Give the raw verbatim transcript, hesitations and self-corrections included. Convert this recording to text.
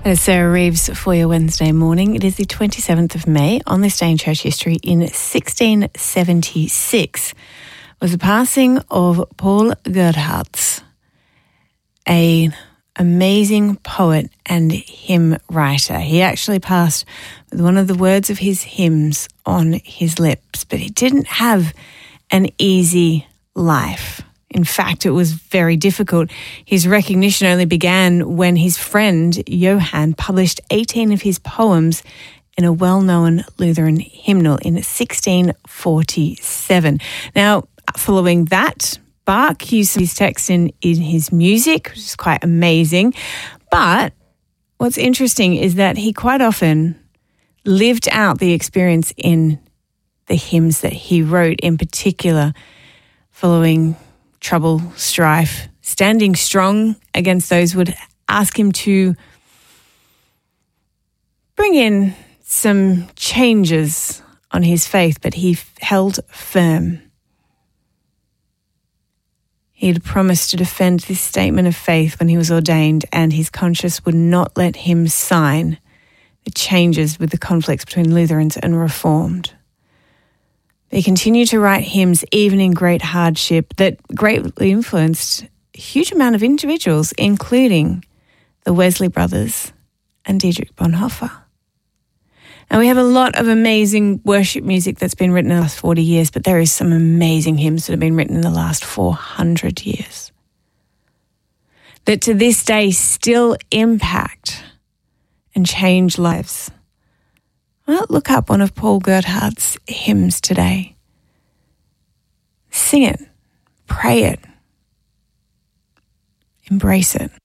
It's Sarah Reeves for your Wednesday morning. It is the twenty-seventh of May. On this day in church history, in sixteen seventy-six, was the passing of Paul Gerhardt, an amazing poet and hymn writer. He actually passed with one of the words of his hymns on his lips, but he didn't have an easy life. In fact, it was very difficult. His recognition only began when his friend Johann published eighteen of his poems in a well-known Lutheran hymnal in sixteen forty-seven. Now, following that, Bach used his text in, in his music, which is quite amazing. But what's interesting is that he quite often lived out the experience in the hymns that he wrote, in particular, following trouble, strife, standing strong against those would ask him to bring in some changes on his faith, but he held firm. He had promised to defend this statement of faith when he was ordained, and his conscience would not let him sign the changes with the conflicts between Lutherans and Reformed. They continued to write hymns even in great hardship that greatly influenced a huge amount of individuals, including the Wesley brothers and Dietrich Bonhoeffer. And we have a lot of amazing worship music that's been written in the last forty years, but there is some amazing hymns that have been written in the last four hundred years that to this day still impact and change lives. Well, look up one of Paul Gerhardt's hymns today. Sing it, pray it, embrace it.